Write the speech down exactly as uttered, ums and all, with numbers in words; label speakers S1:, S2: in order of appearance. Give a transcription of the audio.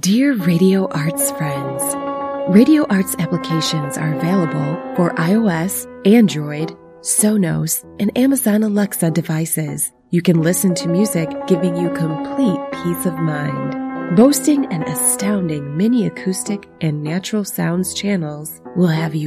S1: Dear Radio Arts friends, Radio Arts applications are available for iOS, Android, Sonos, and Amazon Alexa devices. You can listen to music giving you complete peace of mind. Boasting an astounding mini acoustic and natural sounds channels will have you